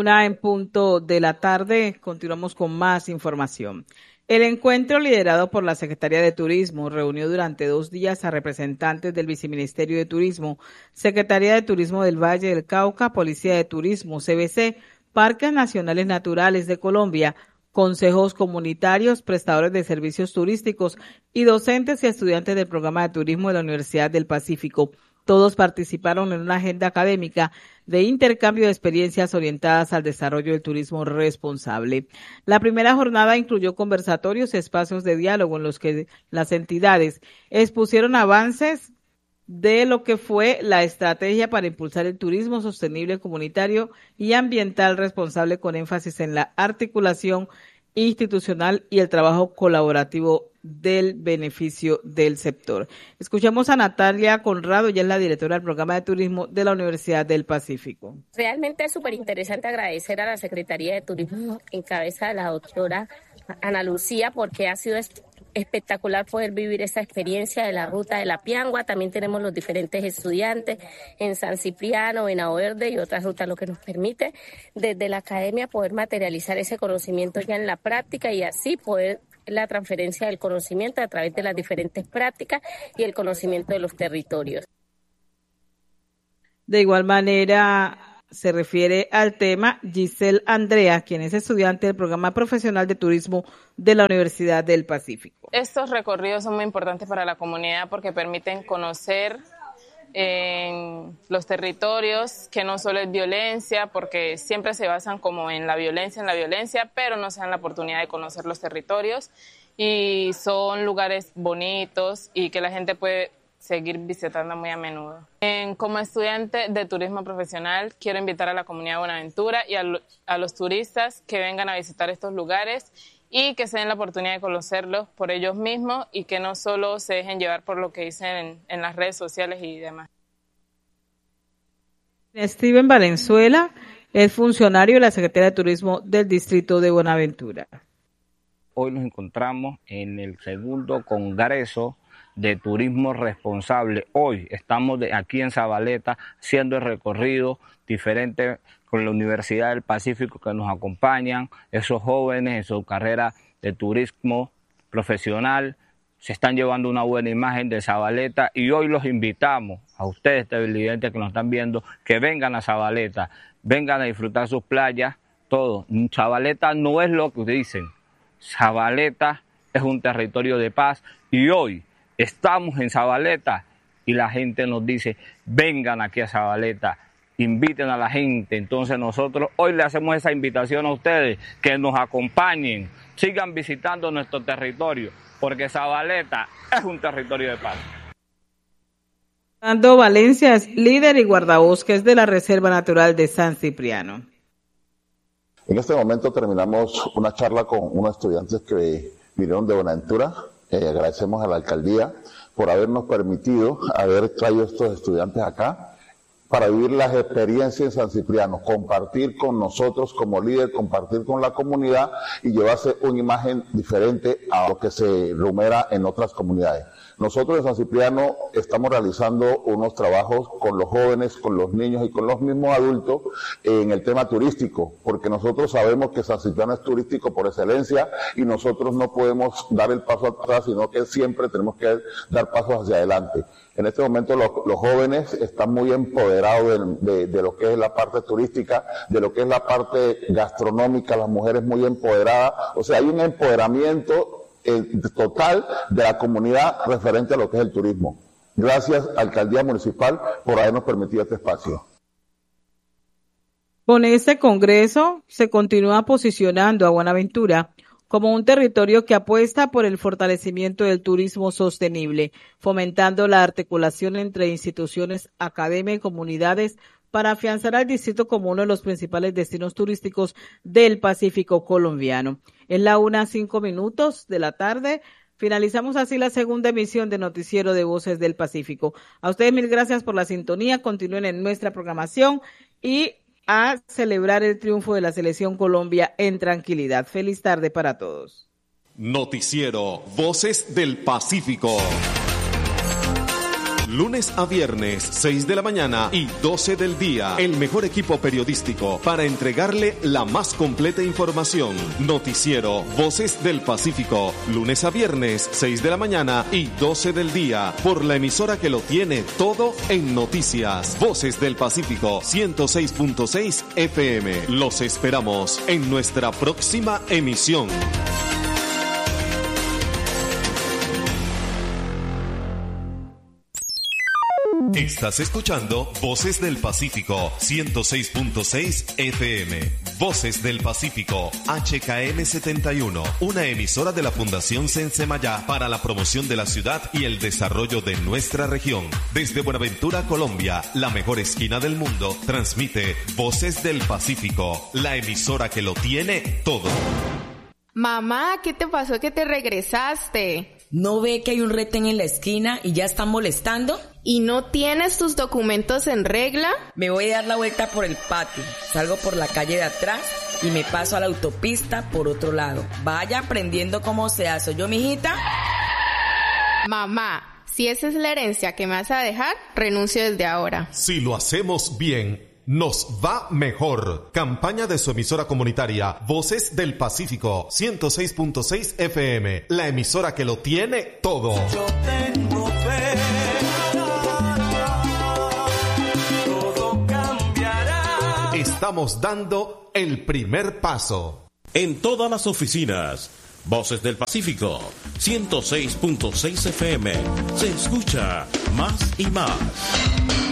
1:00 p.m. Continuamos con más información. El encuentro liderado por la Secretaría de Turismo reunió durante 2 días a representantes del Viceministerio de Turismo, Secretaría de Turismo del Valle del Cauca, Policía de Turismo, CBC, Parques Nacionales Naturales de Colombia, consejos comunitarios, prestadores de servicios turísticos y docentes y estudiantes del programa de turismo de la Universidad del Pacífico. Todos participaron en una agenda académica de intercambio de experiencias orientadas al desarrollo del turismo responsable. La primera jornada incluyó conversatorios y espacios de diálogo en los que las entidades expusieron avances de lo que fue la estrategia para impulsar el turismo sostenible, comunitario y ambiental responsable, con énfasis en la articulación institucional y el trabajo colaborativo del beneficio del sector. Escuchamos a Natalia Conrado, ella es la directora del programa de turismo de la Universidad del Pacífico. Realmente es súper interesante agradecer a la Secretaría de Turismo en cabeza de la doctora Ana Lucía, porque ha sido espectacular poder vivir esta experiencia de la ruta de la Piangua. También tenemos los diferentes estudiantes en San Cipriano, en Ao Verde y otras rutas, lo que nos permite desde la academia poder materializar ese conocimiento ya en la práctica y así poder la transferencia del conocimiento a través de las diferentes prácticas y el conocimiento de los territorios. De igual manera, se refiere al tema Giselle Andrea, quien es estudiante del programa profesional de turismo de la Universidad del Pacífico. Estos recorridos son muy importantes para la comunidad porque permiten conocer los territorios, que no solo es violencia, porque siempre se basan como en la violencia, pero no se dan la oportunidad de conocer los territorios y son lugares bonitos y que la gente puede seguir visitando muy a menudo. Como estudiante de turismo profesional, quiero invitar a la comunidad de Buenaventura y a los turistas que vengan a visitar estos lugares y que se den la oportunidad de conocerlos por ellos mismos y que no solo se dejen llevar por lo que dicen en las redes sociales y demás. Steven Valenzuela es funcionario de la Secretaría de Turismo del Distrito de Buenaventura. Hoy nos encontramos en el segundo congreso de turismo responsable. Hoy estamos aquí en Zabaleta haciendo el recorrido diferente con la Universidad del Pacífico, que nos acompañan, esos jóvenes en su carrera de turismo profesional, se están llevando una buena imagen de Zabaleta y hoy los invitamos a ustedes televidentes que nos están viendo, que vengan a Zabaleta, vengan a disfrutar sus playas, todo. Zabaleta no es lo que dicen, Zabaleta es un territorio de paz y hoy estamos en Zabaleta y la gente nos dice, vengan aquí a Zabaleta, inviten a la gente. Entonces nosotros hoy le hacemos esa invitación a ustedes, que nos acompañen, sigan visitando nuestro territorio, porque Zabaleta es un territorio de paz. Fernando Valencia es líder y guardabosques de la Reserva Natural de San Cipriano. En este momento terminamos una charla con unos estudiantes que vinieron de Buenaventura. Agradecemos a la alcaldía por habernos permitido haber traído estos estudiantes acá para vivir las experiencias en San Cipriano, compartir con nosotros como líder, compartir con la comunidad y llevarse una imagen diferente a lo que se rumora en otras comunidades. Nosotros en San Cipriano estamos realizando unos trabajos con los jóvenes, con los niños y con los mismos adultos en el tema turístico, porque nosotros sabemos que San Cipriano es turístico por excelencia y nosotros no podemos dar el paso atrás, sino que siempre tenemos que dar pasos hacia adelante. En este momento los jóvenes están muy empoderados de lo que es la parte turística, de lo que es la parte gastronómica, las mujeres muy empoderadas, o sea, hay un empoderamiento total de la comunidad referente a lo que es el turismo. Gracias, Alcaldía Municipal, por habernos permitido este espacio. Con este congreso se continúa posicionando a Buenaventura como un territorio que apuesta por el fortalecimiento del turismo sostenible, fomentando la articulación entre instituciones, academia y comunidades para afianzar al distrito como uno de los principales destinos turísticos del Pacífico colombiano. Es la 1:05 p.m. Finalizamos así la segunda emisión de Noticiero de Voces del Pacífico. A ustedes mil gracias por la sintonía. Continúen en nuestra programación y a celebrar el triunfo de la Selección Colombia en tranquilidad. Feliz tarde para todos. Noticiero Voces del Pacífico. lunes a viernes, 6 de la mañana y 12 del día. El mejor equipo periodístico para entregarle la más completa información. Noticiero Voces del Pacífico, lunes a viernes, 6 de la mañana y 12 del día, por la emisora que lo tiene todo en noticias. Voces del Pacífico, 106.6 FM. Los esperamos en nuestra próxima emisión. Estás escuchando Voces del Pacífico, 106.6 FM. Voces del Pacífico, HKM 71, una emisora de la Fundación Sensemayá para la promoción de la ciudad y el desarrollo de nuestra región. Desde Buenaventura, Colombia, la mejor esquina del mundo, transmite Voces del Pacífico, la emisora que lo tiene todo. Mamá, ¿qué te pasó que te regresaste? ¿No ve que hay un retén en la esquina y ya están molestando? ¿Y no tienes tus documentos en regla? Me voy a dar la vuelta por el patio, salgo por la calle de atrás y me paso a la autopista por otro lado. Vaya aprendiendo cómo se hace, ¿yo, mijita? Mamá, si esa es la herencia que me vas a dejar, renuncio desde ahora. Si lo hacemos bien, nos va mejor. Campaña de su emisora comunitaria Voces del Pacífico, 106.6 FM, la emisora que lo tiene todo. Yo tengo fe, todo cambiará. Estamos dando el primer paso. En todas las oficinas, Voces del Pacífico, 106.6 FM, se escucha más y más.